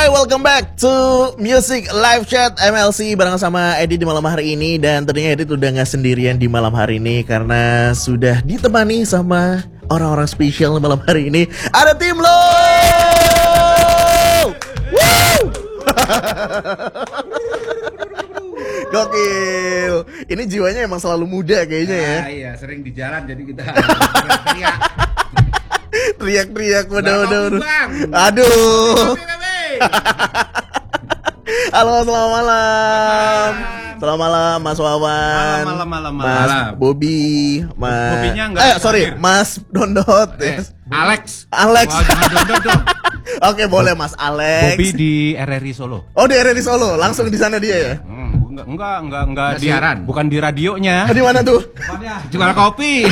Alright, welcome back to Music Live Chat MLC bareng sama Edit di malam hari ini. Dan tentunya Edit udah gak sendirian di malam hari ini karena sudah ditemani sama orang-orang spesial malam hari ini. Ada tim lo. Woo! Gokil. Ini jiwanya emang selalu muda kayaknya ya. Iya, sering di jalan jadi kita teriak. Teriak-teriak udah. Aduh. Halo, selamat malam. Selamat malam Mas Wawan. Malam. Mas Bobby, Mas. Bobbynya enggak. Mas Dondot. Alex. Wah, jangan Dondot dong. Oke, boleh Mas Alex. Bobby di RRI Solo. Oh, di RRI Solo. Langsung di sana dia ya? Enggak di siaran. Bukan di radionya. Di mana tuh? Jual kopi.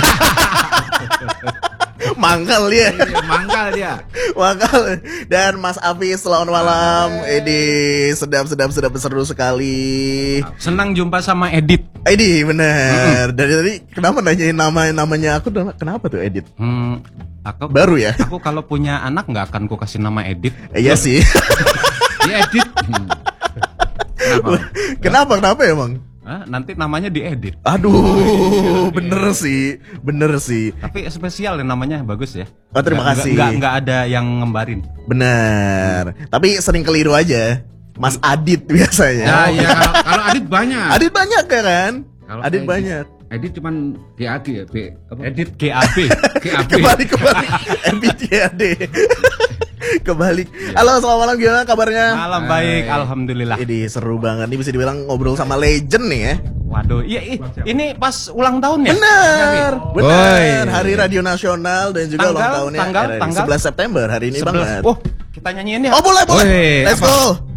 Mangkal dia. Mangkal dia. Mangkal. Dan Mas Afis, selamat malam. Ini sedap seru sekali. Senang jumpa sama Edit. Edit, bener. Dari tadi kenapa nanyain namanya aku? Kenapa tuh Edit? Aku baru ya? Aku kalau punya anak nggak akan ku kasih nama Edit. Iya sih. Dia Edit. Kenapa emang? Nanti namanya diedit. Aduh, bener sih. Tapi spesial ya namanya, bagus ya. Oh, terima kasih. Nggak ada yang ngembarin. Bener. Tapi sering keliru aja. Mas Adit biasanya. Ya, iya. Kalau Adit banyak. Adit banyak ya kan? Kalau Adit banyak. Edit cuman GAD ya, Edit GAB. Kebalik MBTAD. Kebalik. Halo, selamat malam, gimana kabarnya? Malam baik, alhamdulillah. Ini seru banget. Ini bisa dibilang ngobrol sama legend nih ya. Waduh, iya ini pas ulang tahun ya? Bener. Woy. Hari Radio Nasional dan juga ulang tahunnya tanggal 11 September hari ini 11. banget. Oh, kita nyanyiin ya? Oh, boleh. Woy, Let's apa? go.